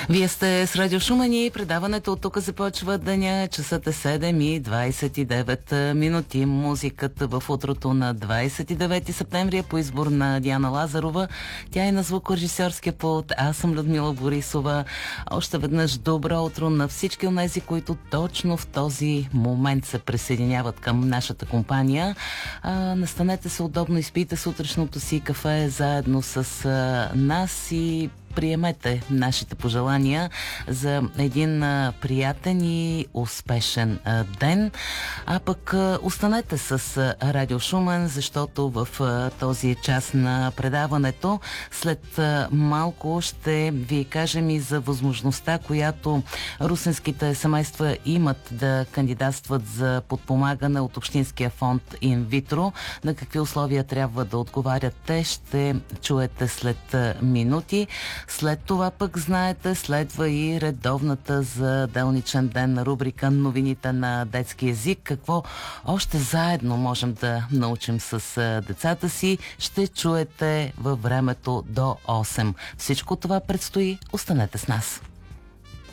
Вие сте с Радио Шумен и предаването от тук започва деня. Часът е 7:29 минути. Музиката в утрото на 29 септември е по избор на Диана Лазарова. Тя е на звукорежисьорския пулт. Аз съм Людмила Борисова. Още веднъж добро утро на всички онези, които точно в този момент се присъединяват към нашата компания. Настанете се удобно, изпийте сутрешното си кафе заедно с нас и приемете нашите пожелания за един приятен и успешен ден. А пък останете с Радио Шумен, защото в този час на предаването след малко ще ви кажем и за възможността, която русенските семейства имат да кандидатстват за подпомагане от Общинския фонд инвитро. На какви условия трябва да отговарят те, ще чуете след минути. След това пък, знаете, следва и редовната за делничен ден на рубрика Новините на детски език. Какво още заедно можем да научим с децата си, ще чуете във времето до 8. Всичко това предстои. Останете с нас.